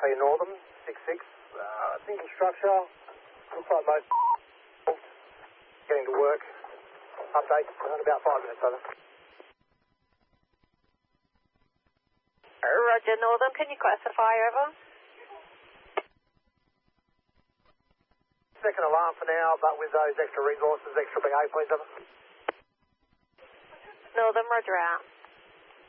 HP Northern, 6-6. Single structure. Looks like most getting to work. Update in about 5 minutes, over. Roger, Northern, can you classify, over? Second alarm for now, but with those extra resources, extra BA, please, over. Northern, roger out.